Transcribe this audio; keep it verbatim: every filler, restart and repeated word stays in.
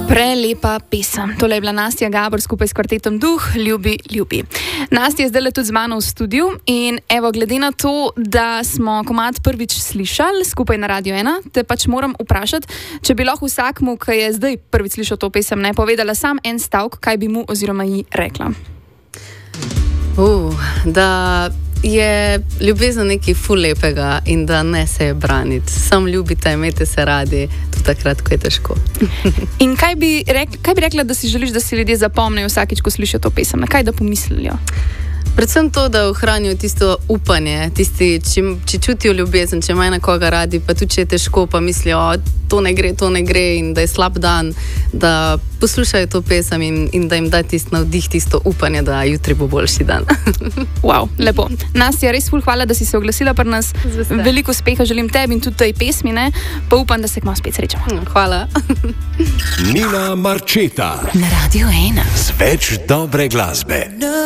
Prelepa pesem. Tole je bila Nastja Gabor skupaj s kvartetom Duh, Ljubi, ljubi. Nastja je zdaj tudi z mano v studiu in evo, glede na to, da smo komad prvič slišali skupaj na Radio ena, te pač moram vprašati, če bi lahko vsakmu, ki je zdaj prvič slišal to pesem, ne, povedala sam en stavek, kaj bi mu oziroma ji rekla. Uh, da je ljubezen nekaj ful lepega in da ne se je braniti. Sam ljubite, imejte se radi, tudi takrat, ko je težko. In kaj bi, rekla, kaj bi rekla, da si želiš, da si ljudje zapomnijo vsakič, ko slišijo to pesem? Na kaj da pomislijo? Predvsem to, da ohranijo tisto upanje, tisti, če, če čutijo ljubezen, če imajo nekoga radi, pa tudi če je težko, pa mislijo, to ne gre, to ne gre in da je slab dan, da poslušajo to pesem in, in da jim da tisto navdih, tisto upanje, da jutri bo boljši dan. Wow, lepo. Nastja, res ful hvala, da si se oglasila pri nas. Veliko uspeha želim tebi in tudi tej pesmi, ne? Pa upam, da se kmalu spet srečamo. Hvala. Nina Marčeta na Radio ena. Z več dobre glasbe.